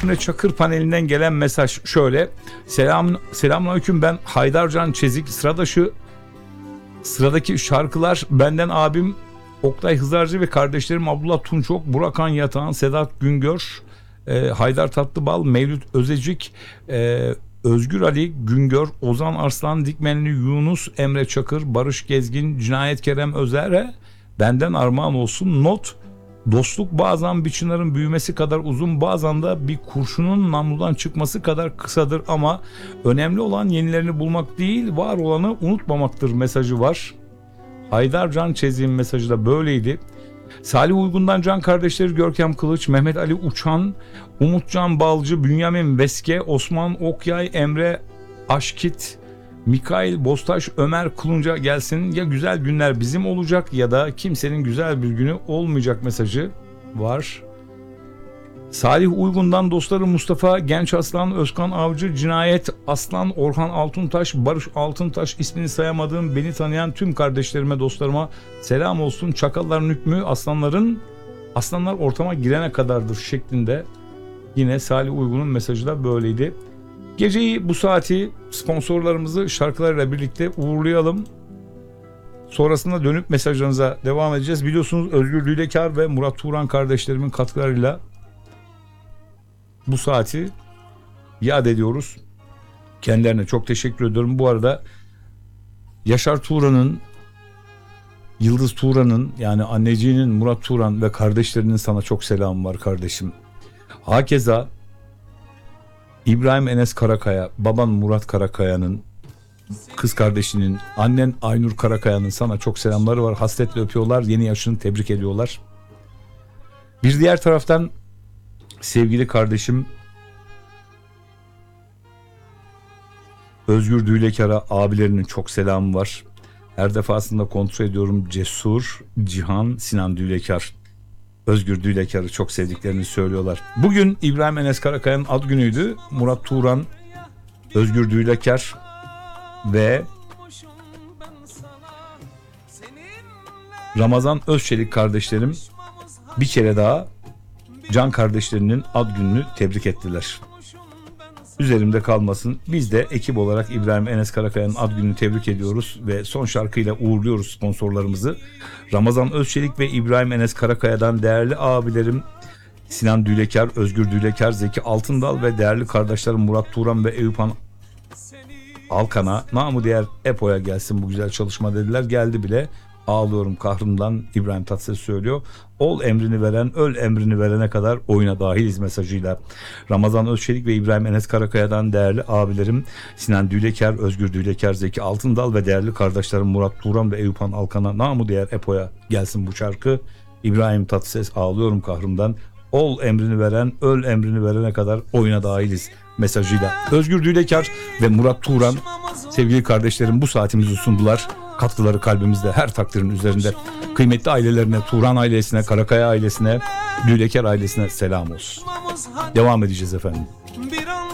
Emre Çakır panelinden gelen mesaj şöyle. Selamünaleyküm, ben Haydarcan Çezik. Sıradaki şarkılar benden abim Oktay Hızarcı ve kardeşlerim Abdullah Tunçok, Burakan Yatağan, Sedat Güngör, Haydar Tatlıbal, Mevlüt Özecik, Özgür Ali Güngör, Ozan Arslan Dikmenli, Yunus Emre Çakır, Barış Gezgin, Cinayet Kerem Özer'e benden armağan olsun. Not: dostluk bazen bir çınarın büyümesi kadar uzun, bazen de bir kurşunun namludan çıkması kadar kısadır ama önemli olan yenilerini bulmak değil, var olanı unutmamaktır mesajı var. Haydar Can Çezik'in mesajı da böyleydi. Salih Uygun'dan Can kardeşleri Görkem Kılıç, Mehmet Ali Uçan, Umutcan Balcı, Bünyamin Veske, Osman Okyay, Emre Aşkit, Mikail Bostaş, Ömer Kulunca gelsin. Ya güzel günler bizim olacak ya da kimsenin güzel bir günü olmayacak mesajı var. Salih Uygun'dan dostları Mustafa Genç Aslan, Özkan Avcı, Cinayet Aslan, Orhan Altuntaş, Barış Altıntaş, ismini sayamadığım beni tanıyan tüm kardeşlerime, dostlarıma selam olsun. Çakalların hükmü aslanlar ortama girene kadardır şeklinde yine Salih Uygun'un mesajı da böyleydi. Geceyi, bu saati sponsorlarımızı şarkılarıyla birlikte uğurlayalım. Sonrasında dönüp mesajlarınıza devam edeceğiz. Biliyorsunuz Özgür Lülekar ve Murat Turan kardeşlerimin katkılarıyla bu saati yad ediyoruz. Kendilerine çok teşekkür ediyorum. Bu arada Yaşar Turan'ın, Yıldız Turan'ın, yani anneciğinin Murat Turan ve kardeşlerinin sana çok selam var kardeşim. Hakeza İbrahim Enes Karakaya, baban Murat Karakaya'nın kız kardeşinin, annen Aynur Karakaya'nın sana çok selamları var. Hasretle öpüyorlar. Yeni yaşını tebrik ediyorlar. Bir diğer taraftan sevgili kardeşim Özgür Dülekar'a abilerinin çok selamı var. Her defasında kontrol ediyorum. Cesur, Cihan, Sinan Dülekar, Özgür Dülekar'ı çok sevdiklerini söylüyorlar. Bugün İbrahim Enes Karakaya'nın ad günüydü. Murat Turan, Özgür Dülekar ve Ramazan Özçelik kardeşlerim bir kere daha Can kardeşlerinin ad gününü tebrik ettiler. Üzerimde kalmasın. Biz de ekip olarak İbrahim Enes Karakaya'nın ad gününü tebrik ediyoruz ve son şarkıyla uğurluyoruz sponsorlarımızı. Ramazan Özçelik ve İbrahim Enes Karakaya'dan değerli abilerim Sinan Dülekar, Özgür Dülekar, Zeki Altındal ve değerli kardeşlerim Murat Turan ve Eyüpan Alkan'a, namı diğer Epo'ya gelsin bu güzel çalışma dediler. Geldi bile. Ağlıyorum kahrımdan, İbrahim Tatlıses söylüyor. Ol emrini veren, öl emrini verene kadar oyuna dahiliz mesajıyla. Ramazan Özçelik ve İbrahim Enes Karakaya'dan değerli abilerim Sinan Dülekar, Özgür Dülekar, Zeki Altındal ve değerli kardeşlerim Murat Turan ve Eyüpan Alkan'a, namı diğer Epo'ya gelsin bu şarkı. İbrahim Tatlıses, ağlıyorum kahrımdan. Ol emrini veren, öl emrini verene kadar oyuna dahiliz mesajıyla. Özgür Dülekar ve Murat Turan sevgili kardeşlerim bu saatimizi sundular. Katkıları kalbimizde, her takdirin üzerinde. Kıymetli ailelerine, Turan ailesine, Karakaya ailesine, Dülekar ailesine selam olsun. Devam edeceğiz efendim.